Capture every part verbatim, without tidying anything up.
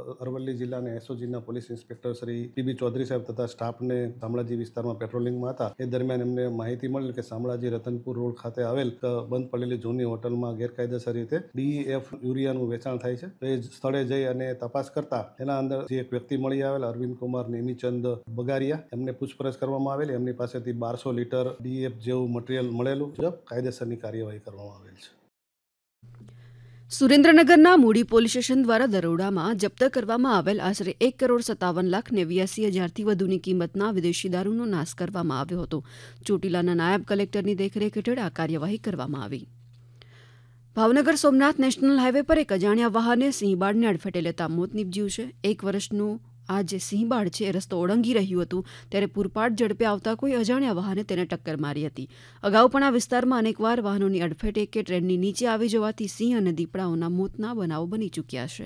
અરવલ્લી જિલ્લાના એસઓજીના police inspector Shri PB Chaudhary સાહેબ તથા સ્ટાફને શામળાજી વિસ્તારમાં પેટ્રોલિંગમાં હતા. એ દરમિયાન એમને માહિતી મળી કે શામળાજી રતનપુર રોડ ખાતે આવેલ બંધ પડેલી જૂની હોટલમાં ગેરકાયદેસર રીતે ડીઈએફ યુરિયાનું વેચાણ થાય છે. તો એ સ્થળે જઈ અને તપાસ કરતા એના અંદર જે એક વ્યક્તિ મળી આવેલ અરવિંદ કુમાર નેમીચંદ બગારિયા, એમને પૂછપરછ કરવામાં આવેલી. એમની પાસેથી બારસો લીટર ડીઈએફ જેવું મટીરિયલ મળેલું કાયદેસરની કાર્યવાહી કરવામાં આવેલ છે. સુરેન્દ્રનગરના મૂડી પોલીસ સ્ટેશન દ્વારા દરોડામાં જપ્ત કરવામાં આવેલ આશરે એક કરોડ સત્તાવન લાખ નેવ્યાસી હજારથી વધુની કિંમતના વિદેશી દારૂનો નાશ કરવામાં આવ્યો હતો. ચોટીલાના નાયબ કલેક્ટરની દેખરેખ હેઠળ આ કાર્યવાહી કરવામાં આવી. ભાવનગર સોમનાથ નેશનલ હાઈવે પર એક અજાણ્યા વાહને સિંહબાળને અડફેટે લેતા મોત નીપજ્યું છે. એક વર્ષનું આ જે સિંહબાળ છે એ રસ્તો ઓળંગી રહ્યું હતું ત્યારે પૂરપાટ ઝડપે આવતા કોઈ અજાણ્યા વાહને તેને ટક્કર મારી હતી. અગાઉ પણ આ વિસ્તારમાં અનેકવાર વાહનોની અડફેટે કે ટ્રેનની નીચે આવી જવાથી સિંહ અને દીપડાઓના મોતના બનાવો બની ચૂક્યા છે.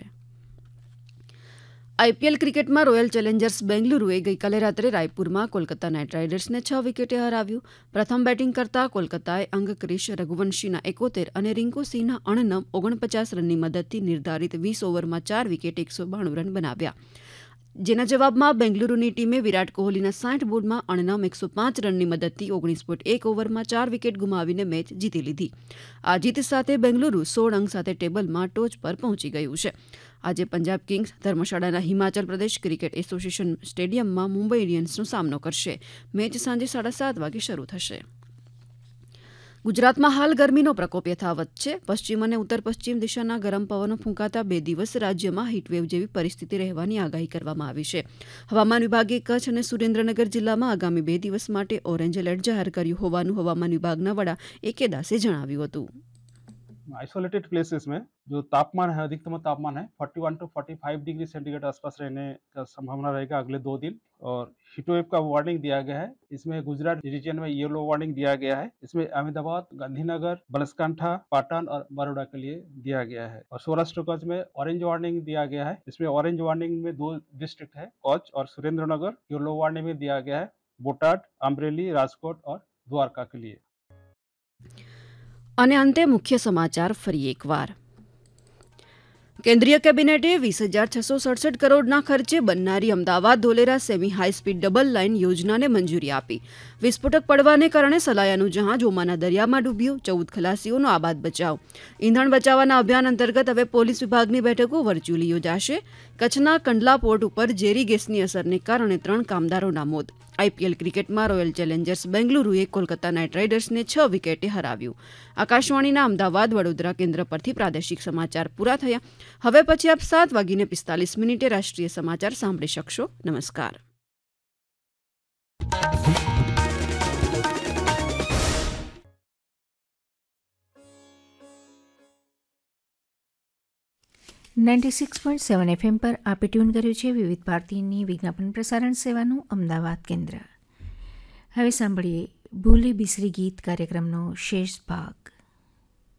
આઈપીએલ ક્રિકેટમાં રોયલ ચેલેન્જર્સ બેંગલુરુએ ગઈકાલે રાત્રે રાયપુરમાં કોલકાતા નાઇટ રાઇડર્સને છ વિકેટે હરાવ્યું. પ્રથમ બેટિંગ કરતા કોલકાતાએ અંગ ક્રિશ રઘુવંશીના એકોતેર અને રિંકુ સિંહના અણનમ ઓગણપચાસ રનની મદદથી નિર્ધારિત વીસ ઓવરમાં ચાર વિકેટ એકસો બાણું રન બનાવ્યા. જેના જવાબમાં બેંગલુરુની ટીમે વિરાટ કોહલીના સાઠ બોલમાં અણનમ એકસો પાંચ રનની મદદથી ઓગણીસ પોઈન્ટ એક ઓવરમાં ચાર વિકેટ ગુમાવીને મેચ જીતી લીધી. આ જીત સાથે બેંગલુરુ સોળ અંક સાથે ટેબલમાં ટોચ પર પહોંચી ગયું છે. આજે Punjab Kings ધર્મશાળાના Himachal Pradesh cricket association સ્ટેડિયમમાં મુંબઈ ઇન્ડિયન્સનો સામનો કરશે. મેચ સાંજે સાડા સાત વાગે શરૂ થશે. ગુજરાતમાં હાલ ગરમીનો પ્રકોપ યથાવત છે. પશ્ચિમ અને ઉત્તર પશ્ચિમ દિશાના ગરમ પવનો ફૂંકાતા બે દિવસ રાજ્યમાં હીટવેવ જેવી પરિસ્થિતિ રહેવાની આગાહી કરવામાં આવી છે. હવામાન વિભાગે કચ્છ અને સુરેન્દ્રનગર જિલ્લામાં આગામી બે દિવસ માટે ઓરેન્જ એલર્ટ જાહેર કર્યું હોવાનું હવામાન વિભાગના વડા એ કે દાસે જણાવ્યું હતું. आइसोलेटेड प्लेसेस में जो तापमान है, अधिकतम तापमान है इकतालीस टू पैंतालीस डिग्री सेंटीग्रेड आसपास रहने का संभावना रहेगा अगले दो दिन. और हीटवेव का वार्निंग दिया गया है. इसमें गुजरात रीजन में येलो वार्निंग दिया गया है. इसमें अहमदाबाद, गांधीनगर, बनासकांठा, पाटन और बड़ौदा के लिए दिया गया है. और सौराष्ट्र कच्छ में ऑरेंज वार्निंग दिया गया है. इसमें ऑरेंज वार्निंग में दो डिस्ट्रिक्ट है, कच्छ और सुरेंद्रनगर. येलो वार्निंग में दिया गया है बोटाद, अमरेली, राजकोट और द्वारका के लिए. અને અંતે મુખ્ય સમાચાર ફરી એકવાર. કેન્દ્રીય કેબિનેટે વીસ હજાર છસો સડસઠ કરોડના ખર્ચે બનનારી Ahmedabad Dholera semi high speed double line યોજનાને મંજૂરી આપી. વિસ્ફોટક પડવાને કારણે સલાયાનું જહાજ ઓમાના દરિયામાં ડૂબ્યું. ચૌદ ખલાસીઓનો આબાદ બચાવ. ઇંધણ બચાવવાના અભિયાન અંતર્ગત હવે પોલીસ વિભાગની બેઠકો વર્ચ્યુઅલી યોજાશે. કચ્છના કંડલા પોર્ટ ઉપર ઝેરી ગેસની અસરને કારણે ત્રણ કામદારોના મોત. આઈપીએલ ક્રિકેટમાં રોયલ ચેલેન્જર્સ બેંગલુરુએ કોલકાતા નાઇટ રાઇડર્સને છ વિકેટે હરાવ્યું. આકાશવાણીના અમદાવાદ વડોદરા કેન્દ્ર પરથી પ્રાદેશિક સમાચાર પૂરા થયા. હવે પછી આપ સાત વાગીને પિસ્તાલીસ મિનિટે રાષ્ટ્રીય સમાચાર સાંભળી શકશો. નમસ્કાર. Ninety six point seven FM પર આપે ટ્યુન કર્યું છે વિવિધ ભારતીની વિજ્ઞાપન પ્રસારણ સેવાનું અમદાવાદ કેન્દ્ર. હવે સાંભળીએ ભૂલી બિસરી ગીત કાર્યક્રમનો શેષ ભાગ.